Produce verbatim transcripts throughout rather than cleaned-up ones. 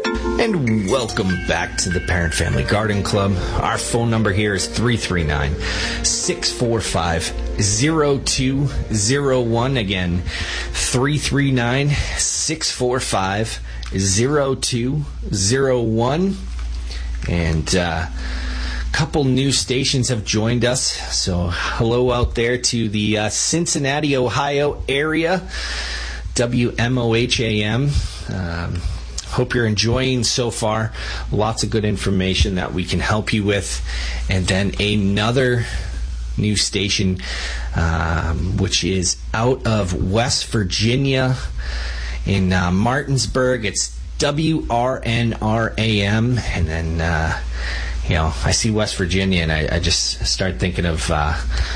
And welcome back to the Parent Family Garden Club. Our phone number here is three three nine, six four five, zero two zero one. Again, three three nine, six four five, zero two zero one. And uh, a couple new stations have joined us. So hello out there to the uh, Cincinnati, Ohio area, W M O H A M. Um, Hope you're enjoying so far. Lots of good information that we can help you with. And then another new station, um, which is out of West Virginia in uh, Martinsburg. It's W R N R A M. And then, uh, you know, I see West Virginia and I, I just start thinking of, uh,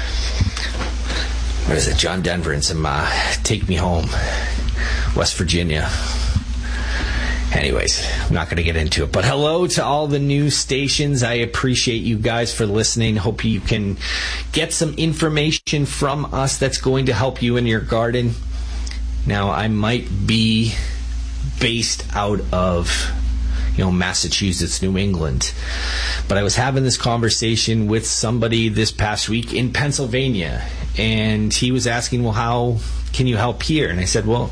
what is it, John Denver and some uh, Take Me Home, West Virginia. Anyways, I'm not going to get into it. But hello to all the new stations. I appreciate you guys for listening. Hope you can get some information from us that's going to help you in your garden. Now, I might be based out of, you know, Massachusetts, New England. But I was having this conversation with somebody this past week in Pennsylvania. And he was asking, well, how can you help here? And I said, well,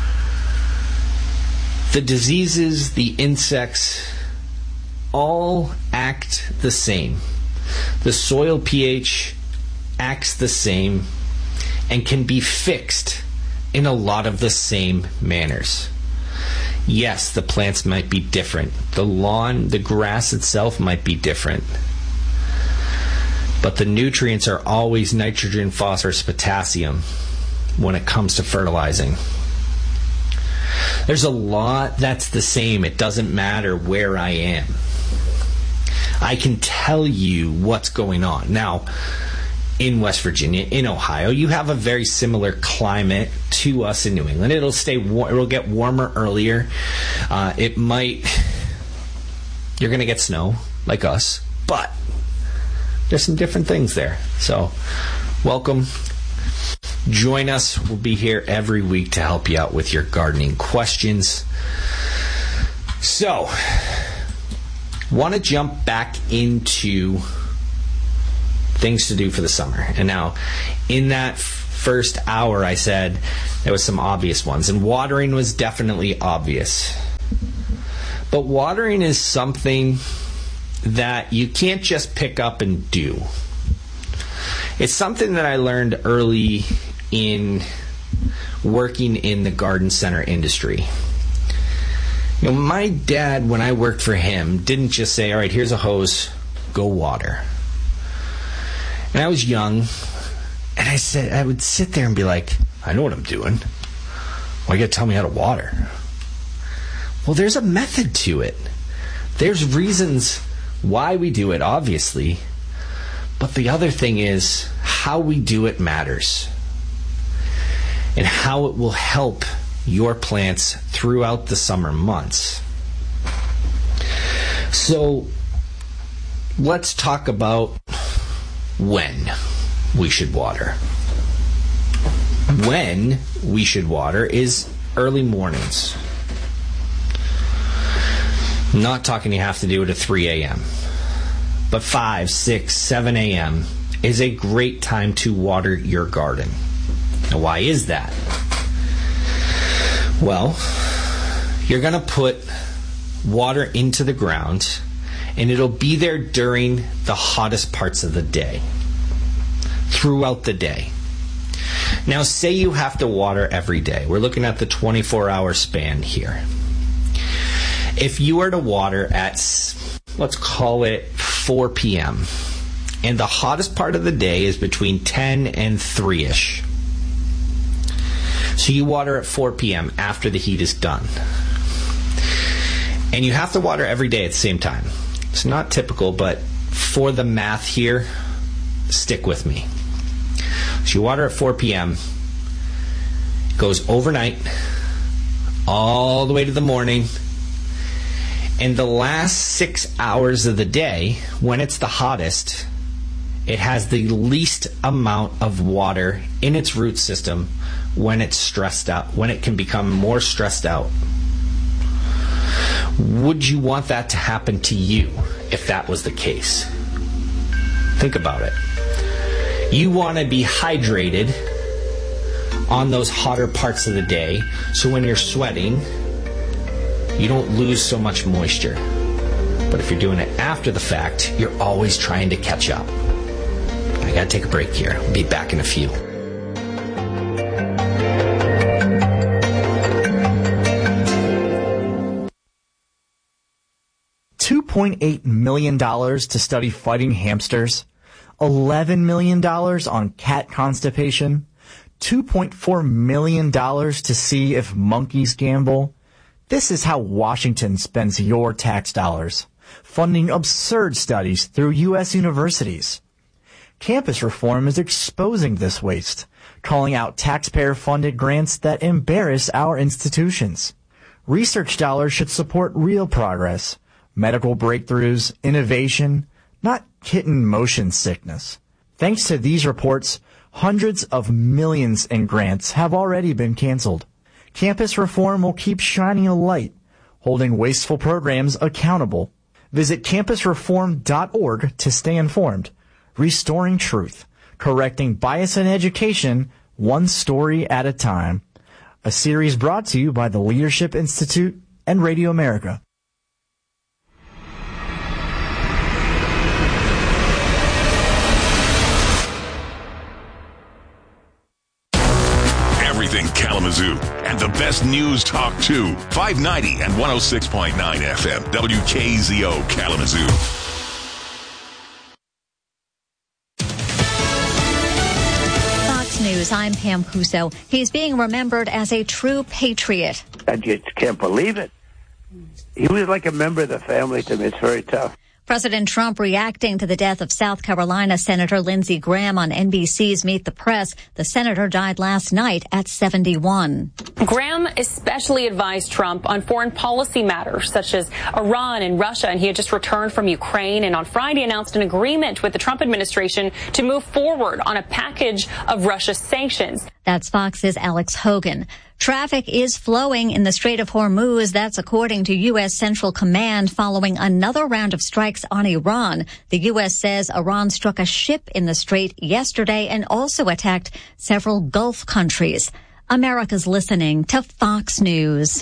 the diseases, the insects, all act the same. The soil pH acts the same and can be fixed in a lot of the same manners. Yes, the plants might be different. The lawn, the grass itself might be different. But the nutrients are always nitrogen, phosphorus, potassium when it comes to fertilizing. There's a lot that's the same. It doesn't matter where I am. I can tell you what's going on. Now, in West Virginia, in Ohio, you have a very similar climate to us in New England. It'll stay war- it'll get warmer earlier. Uh, it might, you're going to get snow like us, but there's some different things there. So, welcome. Join us. We'll be here every week to help you out with your gardening questions. So, want to jump back into things to do for the summer. And now, in that f- first hour, I said there was some obvious ones. And watering was definitely obvious. But watering is something that you can't just pick up and do. It's something that I learned early in working in the garden center industry. You know, my dad, when I worked for him, didn't just say, all right, here's a hose, go water. And I was young, and I said, I would sit there and be like, I know what I'm doing. Why you gotta tell me how to water? Well, there's a method to it. There's reasons why we do it, obviously. But the other thing is, how we do it matters. And how it will help your plants throughout the summer months. So, let's talk about when we should water. When we should water is early mornings. I'm not talking you have to do it at three a.m. But five, six, seven a.m. is a great time to water your garden. Now, why is that? Well, you're going to put water into the ground, and it'll be there during the hottest parts of the day, throughout the day. Now, say you have to water every day. We're looking at the twenty-four hour span here. If you were to water at, let's call it four p.m., and the hottest part of the day is between ten and three-ish. So you water at four p.m. after the heat is done. And you have to water every day at the same time. It's not typical, but for the math here, stick with me. So you water at four p.m., it goes overnight, all the way to the morning, and the last six hours of the day, when it's the hottest, it has the least amount of water in its root system when it's stressed out, when it can become more stressed out. Would you want that to happen to you if that was the case? Think about it. You want to be hydrated on those hotter parts of the day, so when you're sweating, you don't lose so much moisture. But if you're doing it after the fact, you're always trying to catch up. I gotta take a break here. I'll be back in a few. two point eight million dollars to study fighting hamsters, eleven million dollars on cat constipation, two point four million dollars to see if monkeys gamble. This is how Washington spends your tax dollars, funding absurd studies through U S universities. Campus reform is exposing this waste, calling out taxpayer-funded grants that embarrass our institutions. Research dollars should support real progress, medical breakthroughs, innovation, not kitten motion sickness. Thanks to these reports, hundreds of millions in grants have already been canceled. Campus reform will keep shining a light, holding wasteful programs accountable. Visit campus reform dot org to stay informed. Restoring truth, correcting bias in education, one story at a time. A series brought to you by the Leadership Institute and Radio America. Everything Kalamazoo and the best news talk too. five ninety and one oh six point nine F M. W K Z O Kalamazoo. News. I'm Pam Cuso. He's being remembered as a true patriot. I just can't believe it. He was like a member of the family to me. It's very tough. President Trump reacting to the death of South Carolina Senator Lindsey Graham on N B C's Meet the Press. The senator died last night at seventy-one. Graham especially advised Trump on foreign policy matters such as Iran and Russia, and he had just returned from Ukraine and on Friday announced an agreement with the Trump administration to move forward on a package of Russia sanctions. That's Fox's Alex Hogan. Traffic is flowing in the Strait of Hormuz. That's according to U S. Central Command following another round of strikes on Iran. The U S says Iran struck a ship in the strait yesterday and also attacked several Gulf countries. America's listening to Fox News.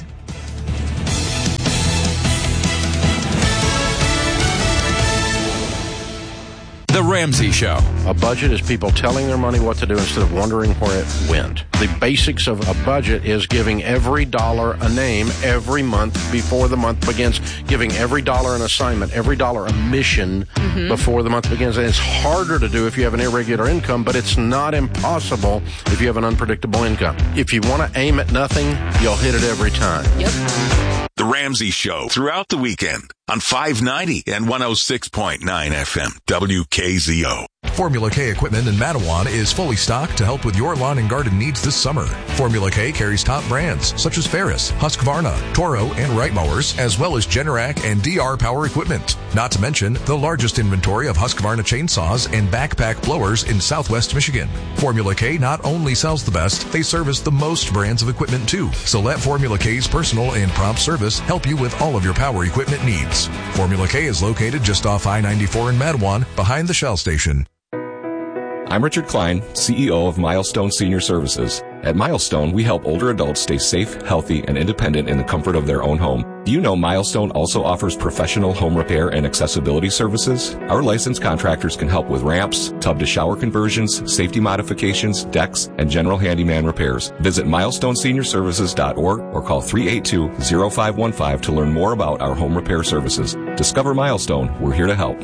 The Ramsey Show. A budget is people telling their money what to do instead of wondering where it went. The basics of a budget is giving every dollar a name every month before the month begins, giving every dollar an assignment, every dollar a mission mm-hmm. before the month begins. And it's harder to do if you have an irregular income, but it's not impossible if you have an unpredictable income. If you want to aim at nothing, you'll hit it every time. Yep. The Ramsey Show throughout the weekend on five ninety and one oh six point nine F M. W K Z O. Formula K equipment in Matawan is fully stocked to help with your lawn and garden needs this summer. Formula K carries top brands such as Ferris, Husqvarna, Toro, and Wright mowers, as well as Generac and D R power equipment. Not to mention the largest inventory of Husqvarna chainsaws and backpack blowers in Southwest Michigan. Formula K not only sells the best, they service the most brands of equipment too. So let Formula K's personal and prompt service help you with all of your power equipment needs. Formula K is located just off I ninety-four in Matawan, behind the Shell station. I'm Richard Klein, C E O of Milestone Senior Services. At Milestone, we help older adults stay safe, healthy, and independent in the comfort of their own home. Do you know Milestone also offers professional home repair and accessibility services? Our licensed contractors can help with ramps, tub-to-shower conversions, safety modifications, decks, and general handyman repairs. Visit milestone senior services dot org or call three eight two, zero five one five to learn more about our home repair services. Discover Milestone. We're here to help.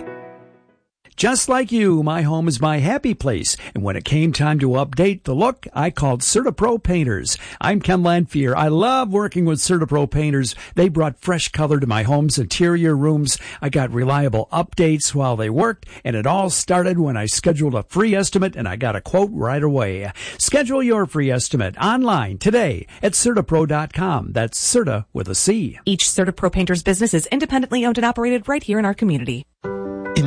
Just like you, my home is my happy place. And when it came time to update the look, I called CertaPro Painters. I'm Ken Lanphier. I love working with CertaPro Painters. They brought fresh color to my home's interior rooms. I got reliable updates while they worked, and it all started when I scheduled a free estimate, and I got a quote right away. Schedule your free estimate online today at Certapro dot com. That's Certa with a C. Each CertaPro Painters business is independently owned and operated right here in our community. Imagine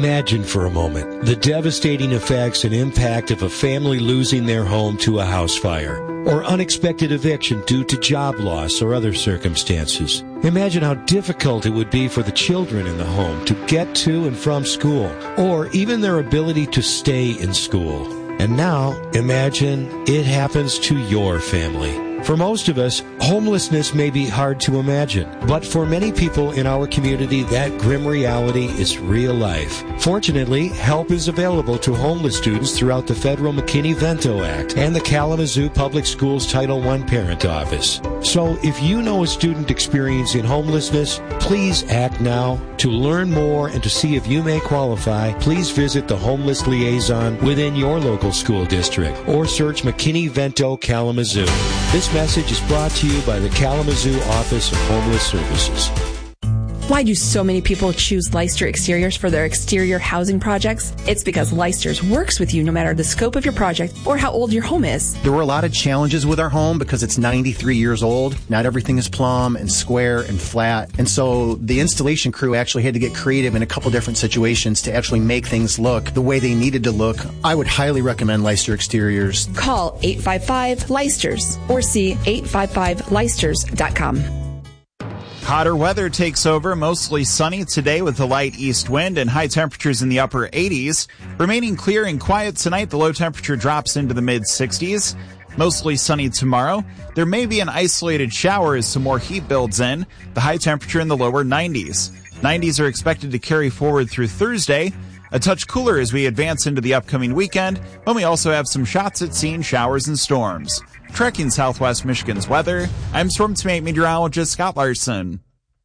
Imagine for a moment the devastating effects and impact of a family losing their home to a house fire, or unexpected eviction due to job loss or other circumstances. Imagine how difficult it would be for the children in the home to get to and from school, or even their ability to stay in school. And now, imagine it happens to your family. For most of us, homelessness may be hard to imagine, but for many people in our community, that grim reality is real life. Fortunately, help is available to homeless students throughout the federal McKinney-Vento Act and the Kalamazoo Public Schools Title one Parent Office. So if you know a student experiencing homelessness, please act now. To learn more and to see if you may qualify, please visit the Homeless Liaison within your local school district or search McKinney-Vento Kalamazoo. This message is brought to you by the Kalamazoo Office of Homeless Services. Why do so many people choose Leister Exteriors for their exterior housing projects? It's because Leister's works with you no matter the scope of your project or how old your home is. There were a lot of challenges with our home because it's ninety-three years old. Not everything is plumb and square and flat. And so the installation crew actually had to get creative in a couple different situations to actually make things look the way they needed to look. I would highly recommend Leister Exteriors. Call eight five five Leisters or see eight five five leisters dot com. Hotter weather takes over, mostly sunny today with a light east wind and high temperatures in the upper eighties. Remaining clear and quiet tonight, the low temperature drops into the mid sixties. Mostly sunny tomorrow. There may be an isolated shower as some more heat builds in. The high temperature in the lower nineties. nineties are expected to carry forward through Thursday. A touch cooler as we advance into the upcoming weekend, when we also have some shots at seeing showers and storms. Tracking Southwest Michigan's weather, I'm Storm Team meteorologist Scott Larson.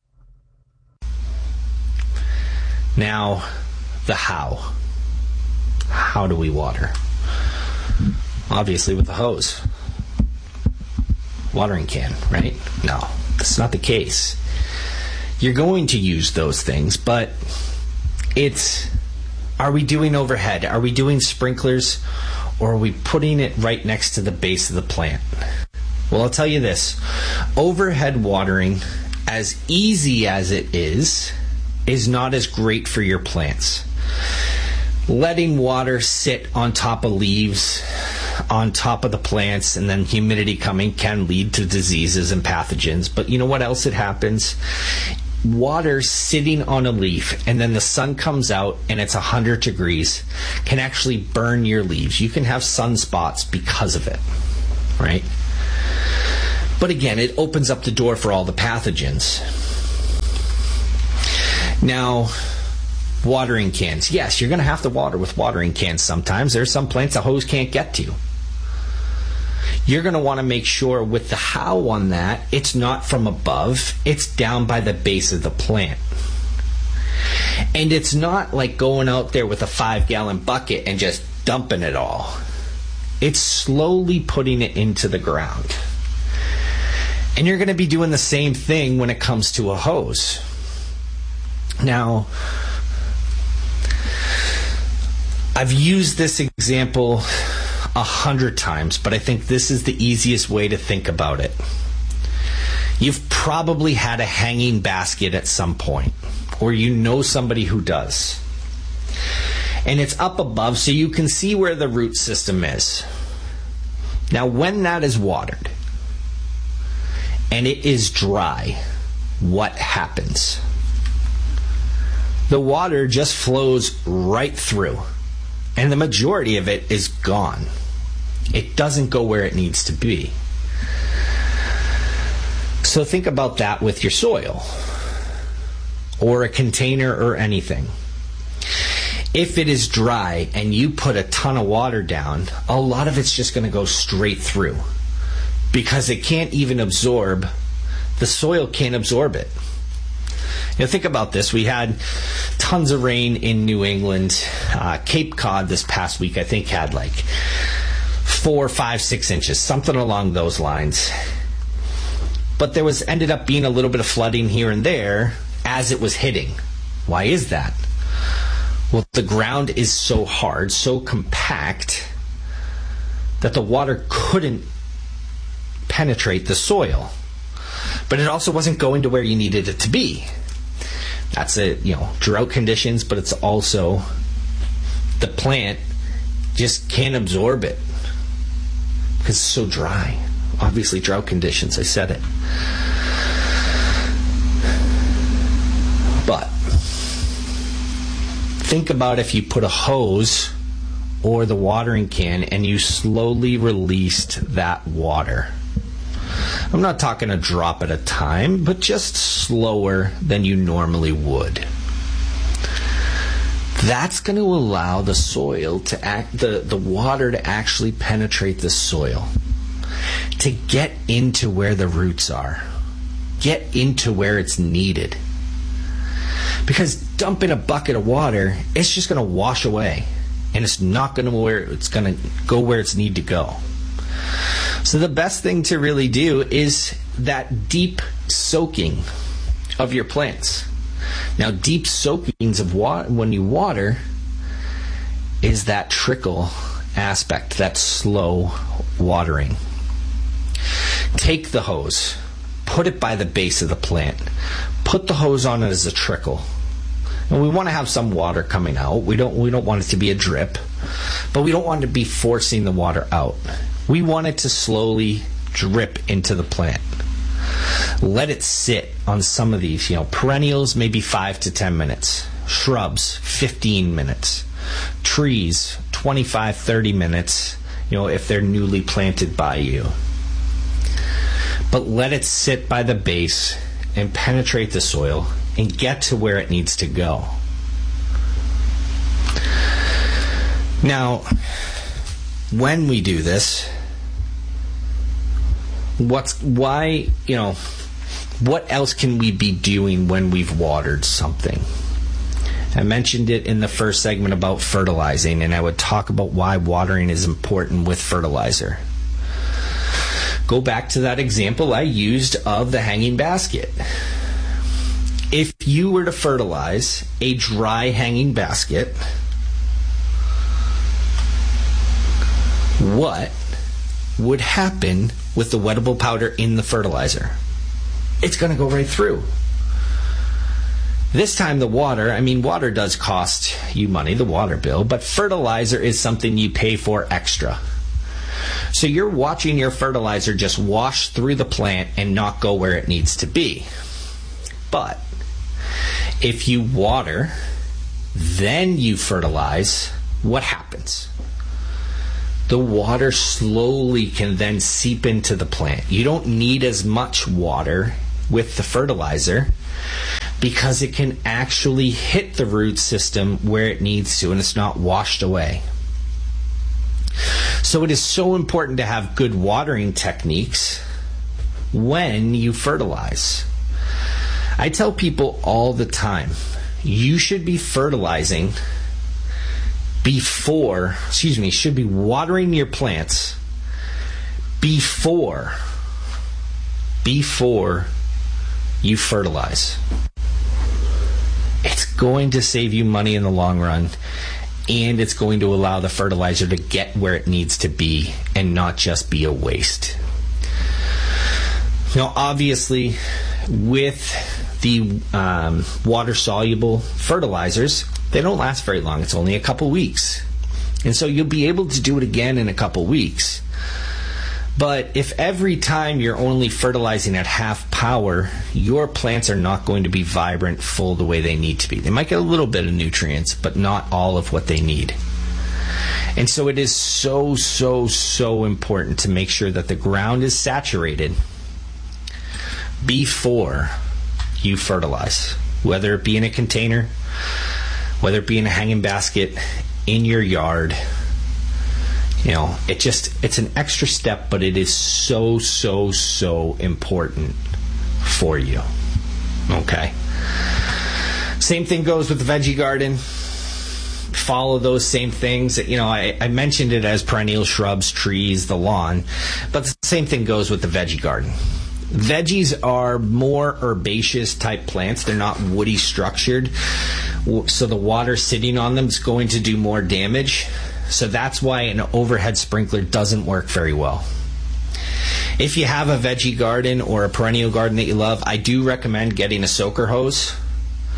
Now, the how. How do we water? Obviously with the hose. Watering can, right? No, that's not the case. You're going to use those things, but it's, are we doing overhead? Are we doing sprinklers? Or are we putting it right next to the base of the plant? Well, I'll tell you this. Overhead watering, as easy as it is, is not as great for your plants. Letting water sit on top of leaves, on top of the plants, and then humidity coming can lead to diseases and pathogens. But you know what else it happens? Water sitting on a leaf and then the sun comes out and it's one hundred degrees can actually burn your leaves. You can have sunspots because of it, right? But again, it opens up the door for all the pathogens. Now, watering cans. Yes, you're going to have to water with watering cans sometimes. There's some plants a hose can't get to. You're going to want to make sure with the how on that, it's not from above, it's down by the base of the plant. And it's not like going out there with a five gallon bucket and just dumping it all. It's slowly putting it into the ground. And you're going to be doing the same thing when it comes to a hose. Now, I've used this example a hundred times, but I think this is the easiest way to think about it. You've probably had a hanging basket at some point, or you know somebody who does. And it's up above so you can see where the root system is. Now, when that is watered and it is dry, what happens? The water just flows right through, and the majority of it is gone. It doesn't go where it needs to be. So think about that with your soil or a container or anything. If it is dry and you put a ton of water down, a lot of it's just going to go straight through because it can't even absorb, the soil can't absorb it. You know, think about this. We had tons of rain in New England. Uh, Cape Cod this past week, I think, had like four, five, six inches, something along those lines. But there was ended up being a little bit of flooding here and there as it was hitting. Why is that? Well, the ground is so hard, so compact, that the water couldn't penetrate the soil. But it also wasn't going to where you needed it to be. That's it, you know, drought conditions, but it's also the plant just can't absorb it because it's so dry. Obviously, drought conditions, I said it. But think about if you put a hose or the watering can and you slowly released that water. I'm not talking a drop at a time, but just slower than you normally would. That's going to allow the soil to act, the, the water to actually penetrate the soil, to get into where the roots are, get into where it's needed. Because dumping a bucket of water, it's just going to wash away, and it's not going to where it's going to go where it's need to go. So the best thing to really do is that deep soaking of your plants. Now, deep soakings of water when you water is that trickle aspect, that slow watering. Take the hose, put it by the base of the plant, put the hose on it as a trickle. And we want to have some water coming out. We don't we don't want it to be a drip, but we don't want to be forcing the water out. We want it to slowly drip into the plant. Let it sit on some of these, you know, perennials, maybe five to ten minutes. Shrubs, fifteen minutes. Trees, twenty-five, thirty minutes, you know, if they're newly planted by you. But let it sit by the base and penetrate the soil and get to where it needs to go. Now, when we do this, what's why, you know, what else can we be doing when we've watered something? I mentioned it in the first segment about fertilizing, and I would talk about why watering is important with fertilizer. Go back to that example I used of the hanging basket. If you were to fertilize a dry hanging basket, what would happen with the wettable powder in the fertilizer? It's going to go right through. This time the water, I mean, water does cost you money, the water bill, but fertilizer is something you pay for extra. So you're watching your fertilizer just wash through the plant and not go where it needs to be. But if you water, then you fertilize, what happens? The water slowly can then seep into the plant. You don't need as much water with the fertilizer because it can actually hit the root system where it needs to and it's not washed away. So it is so important to have good watering techniques when you fertilize. I tell people all the time, you should be fertilizing before, excuse me, should be watering your plants before, before you fertilize. It's going to save you money in the long run, and it's going to allow the fertilizer to get where it needs to be and not just be a waste. Now, obviously, with the um, water-soluble fertilizers, they don't last very long. It's only a couple weeks. And so you'll be able to do it again in a couple weeks. But if every time you're only fertilizing at half power, your plants are not going to be vibrant, full the way they need to be. They might get a little bit of nutrients, but not all of what they need. And so it is so, so, so important to make sure that the ground is saturated before you fertilize, whether it be in a container, whether it be in a hanging basket, in your yard. You know, it just, it's an extra step, but it is so, so, so important for you. Okay? Same thing goes with the veggie garden. Follow those same things. You know, I, I mentioned it as perennial shrubs, trees, the lawn, but the same thing goes with the veggie garden. Veggies are more herbaceous type plants. They're not woody structured, so the water sitting on them is going to do more damage. So that's why an overhead sprinkler doesn't work very well. If you have a veggie garden or a perennial garden that you love, I do recommend getting a soaker hose,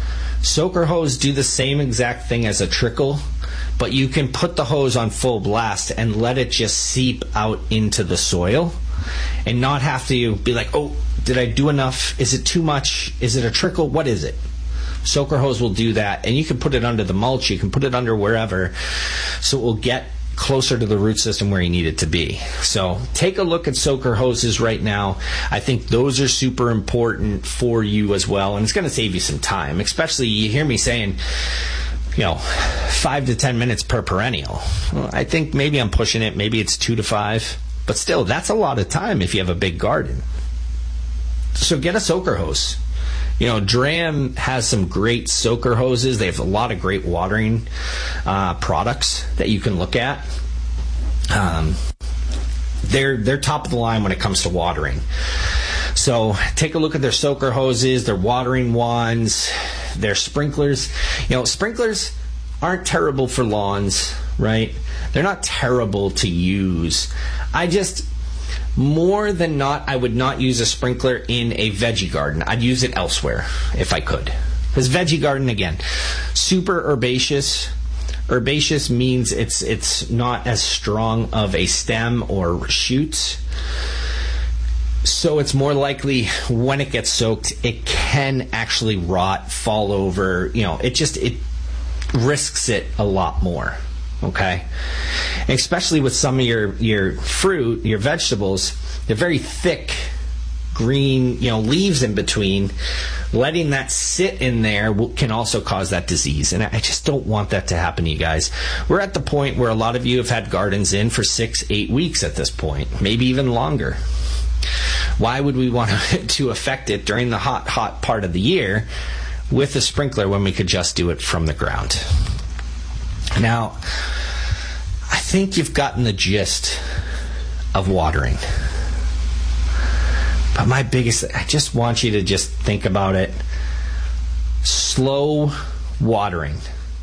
Soaker hose do the same exact thing as a trickle, but you can put the hose on full blast and let it just seep out into the soil and not have to be like, oh, did I do enough? Is it too much? Is it a trickle? What is it? Soaker hose will do that, and you can put it under the mulch. You can put it under wherever, so it will get closer to the root system where you need it to be. So take a look at soaker hoses right now. I think those are super important for you as well, and it's going to save you some time. Especially, you hear me saying, you know, five to ten minutes per perennial. Well, I think maybe I'm pushing it. Maybe it's two to five, but still, that's a lot of time if you have a big garden. So get a soaker hose. You know, Dram has some great soaker hoses. They have a lot of great watering uh, products that you can look at. Um, they're they're top of the line when it comes to watering. So take a look at their soaker hoses, their watering wands, their sprinklers. You know, sprinklers aren't terrible for lawns, right? They're not terrible to use. I just... More than not, I would not use a sprinkler in a veggie garden. I'd use it elsewhere if I could. Because veggie garden, again, super herbaceous. Herbaceous means it's it's not as strong of a stem or shoots. So it's more likely when it gets soaked, it can actually rot, fall over. You know, it just it risks it a lot more. Okay, especially with some of your, your fruit, your vegetables, they're very thick, green, you know, leaves in between. Letting that sit in there will, can also cause that disease, and I just don't want that to happen to you guys. We're at the point where a lot of you have had gardens in for six, eight weeks at this point, maybe even longer. Why would we want to, to affect it during the hot, hot part of the year with a sprinkler when we could just do it from the ground? Now, I think you've gotten the gist of watering. But my biggest, I just want you to just think about it. Slow watering.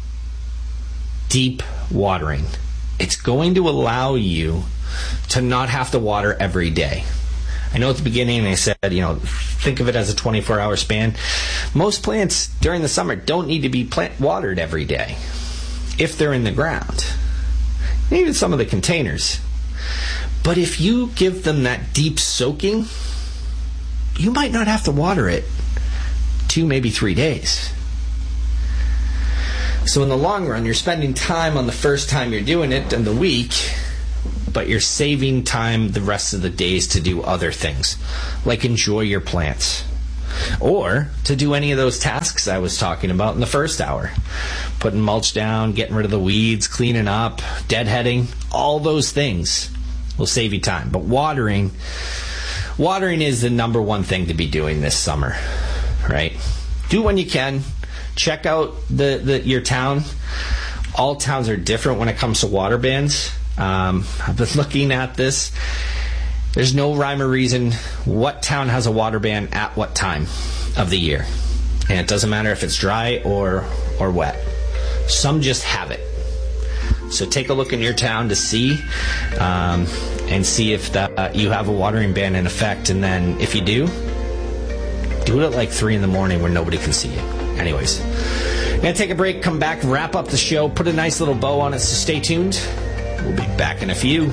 Deep watering. It's going to allow you to not have to water every day. I know at the beginning they said, you know, think of it as a twenty-four hour span. Most plants during the summer don't need to be plant watered every day if they're in the ground. Even some of the containers. But if you give them that deep soaking, you might not have to water it two, maybe three days. So in the long run, you're spending time on the first time you're doing it in the week, but you're saving time the rest of the days to do other things, like enjoy your plants. Or to do any of those tasks I was talking about in the first hour. Putting mulch down, getting rid of the weeds, cleaning up, deadheading, all those things will save you time. But watering, watering is the number one thing to be doing this summer, right? Do when you can. Check out the, the your town. All towns are different when it comes to water bans. Um, I've been looking at this. There's no rhyme or reason what town has a water ban at what time of the year. And it doesn't matter if it's dry or or wet. Some just have it. So take a look in your town to see um, and see if that, uh, you have a watering ban in effect. And then if you do, do it at like three in the morning where nobody can see you. Anyways, I'm going to take a break, come back, wrap up the show, put a nice little bow on it, so stay tuned. We'll be back in a few.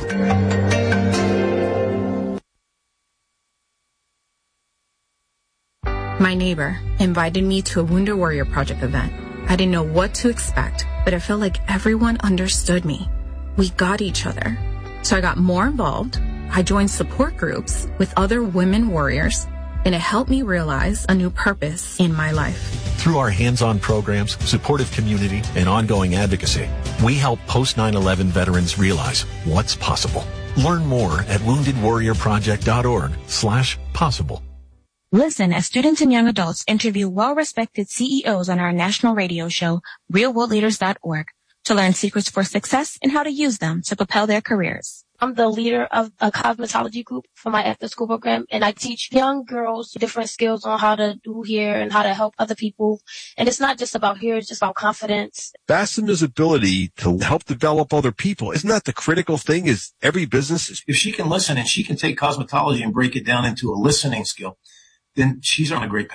My neighbor invited me to a Wounded Warrior Project event. I didn't know what to expect, but I felt like everyone understood me. We got each other. So I got more involved. I joined support groups with other women warriors, and it helped me realize a new purpose in my life. Through our hands-on programs, supportive community, and ongoing advocacy, we help post nine eleven veterans realize what's possible. Learn more at wounded warrior project dot org slash possible. Listen as students and young adults interview well-respected C E Os on our national radio show, real world leaders dot org, to learn secrets for success and how to use them to propel their careers. I'm the leader of a cosmetology group for my after-school program, and I teach young girls different skills on how to do hair and how to help other people. And it's not just about hair, it's just about confidence. Fastener's ability to help develop other people, isn't that the critical thing? Is every business... If she can listen and she can take cosmetology and break it down into a listening skill, then she's on a great path.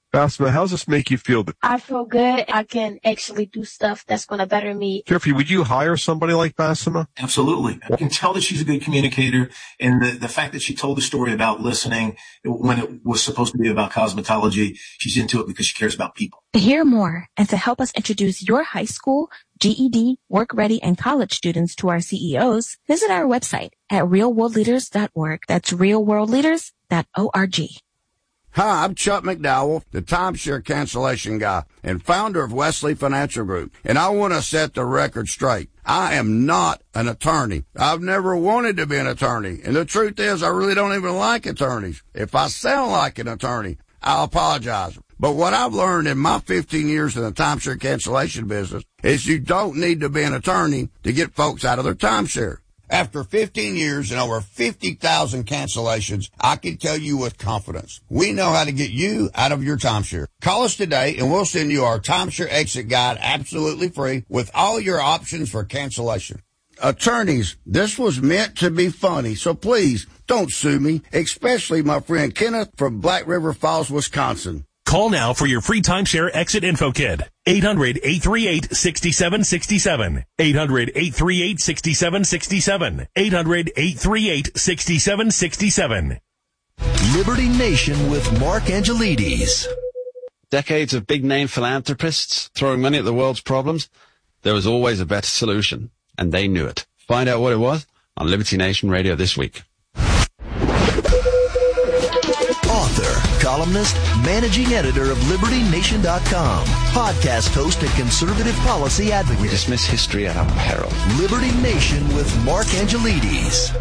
Basma, how does this make you feel? I feel good. I can actually do stuff that's going to better me. Jeffrey, would you hire somebody like Basma? Absolutely. I can tell that she's a good communicator, and the, the fact that she told the story about listening when it was supposed to be about cosmetology, she's into it because she cares about people. To hear more and to help us introduce your high school, G E D, work ready, and college students to our C E Os, visit our website at real world leaders dot org. That's real world leaders dot org. Hi, I'm Chuck McDowell, the timeshare cancellation guy and founder of Wesley Financial Group, and I want to set the record straight. I am not an attorney. I've never wanted to be an attorney, and the truth is I really don't even like attorneys. If I sound like an attorney, I'll apologize. But what I've learned in my fifteen years in the timeshare cancellation business is you don't need to be an attorney to get folks out of their timeshare. After fifteen years and over fifty thousand cancellations, I can tell you with confidence, we know how to get you out of your timeshare. Call us today and we'll send you our timeshare exit guide absolutely free with all your options for cancellation. Attorneys, this was meant to be funny, so please don't sue me, especially my friend Kenneth from Black River Falls, Wisconsin. Call now for your free timeshare exit info kit. eight hundred, eight three eight, six seven six seven. eight hundred, eight three eight, six seven six seven. eight hundred, eight three eight, six seven six seven. Liberty Nation with Mark Angelides. Decades of big-name philanthropists throwing money at the world's problems. There was always a better solution, and they knew it. Find out what it was on Liberty Nation Radio this week. Author, columnist, managing editor of Liberty Nation dot com, podcast host and conservative policy advocate. We dismiss history at our peril. Liberty Nation with Mark Angelides.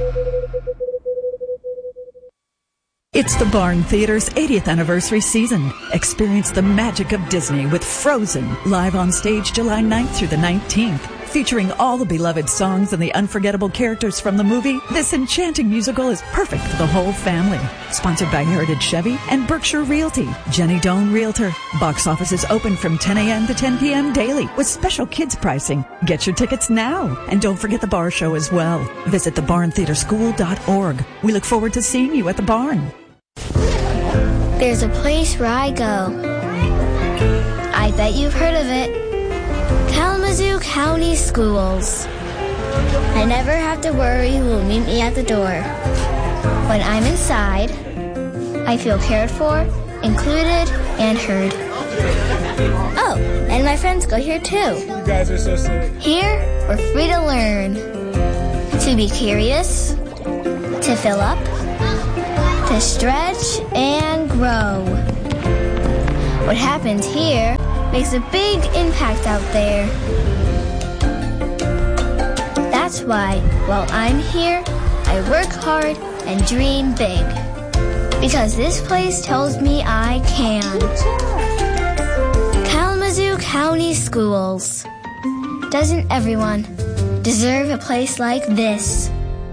It's the Barn Theater's eightieth anniversary season. Experience the magic of Disney with Frozen, live on stage July ninth through the nineteenth. Featuring all the beloved songs and the unforgettable characters from the movie, this enchanting musical is perfect for the whole family. Sponsored by Heritage Chevy and Berkshire Realty. Jenny Doan Realtor. Box office is open from ten a.m. to ten p.m. daily with special kids pricing. Get your tickets now. And don't forget the bar show as well. Visit the barn theater school dot org. We look forward to seeing you at the barn. There's a place where I go. I bet you've heard of it. Kalamazoo County Schools. I never have to worry who will meet me at the door. When I'm inside, I feel cared for, included, and heard. Oh, and my friends go here too. You guys are so sweet. Here, we're free to learn. To be curious, to fill up, to stretch and grow. What happens here makes a big impact out there. That's why, while I'm here, I work hard and dream big. Because this place tells me I can. Kalamazoo County Schools. Doesn't everyone deserve a place like this?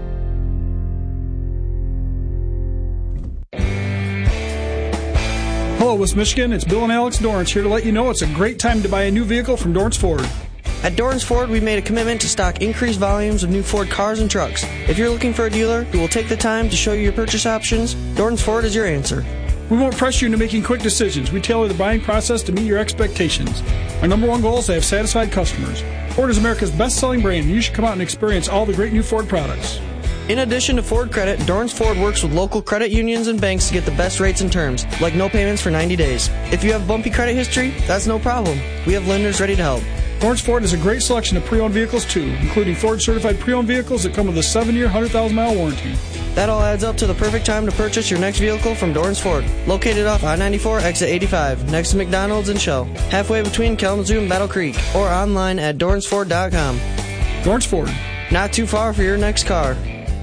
Hello, West Michigan. It's Bill and Alex Dorrance here to let you know it's a great time to buy a new vehicle from Dorrance Ford. At Dorrance Ford, we've made a commitment to stock increased volumes of new Ford cars and trucks. If you're looking for a dealer who will take the time to show you your purchase options, Dorrance Ford is your answer. We won't press you into making quick decisions. We tailor the buying process to meet your expectations. Our number one goal is to have satisfied customers. Ford is America's best-selling brand, and you should come out and experience all the great new Ford products. In addition to Ford Credit, Dorrance Ford works with local credit unions and banks to get the best rates and terms, like no payments for ninety days. If you have bumpy credit history, that's no problem. We have lenders ready to help. Dorrance Ford has a great selection of pre-owned vehicles, too, including Ford-certified pre-owned vehicles that come with a seven-year, one hundred thousand mile warranty. That all adds up to the perfect time to purchase your next vehicle from Dorrance Ford, located off I ninety-four, exit eighty-five, next to McDonald's and Shell, halfway between Kalamazoo and Battle Creek, or online at Dorrance Ford dot com. Dorrance Ford. Not too far for your next car.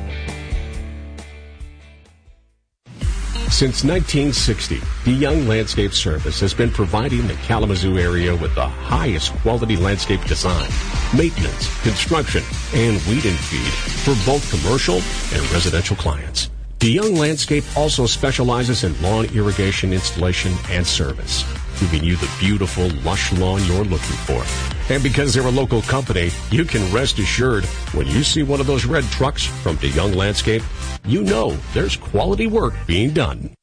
Since nineteen sixty, DeYoung Landscape Service has been providing the Kalamazoo area with the highest quality landscape design, maintenance, construction, and weed and feed for both commercial and residential clients. DeYoung Landscape also specializes in lawn irrigation installation and service, giving you the beautiful, lush lawn you're looking for. And because they're a local company, you can rest assured when you see one of those red trucks from DeYoung Landscape, you know there's quality work being done.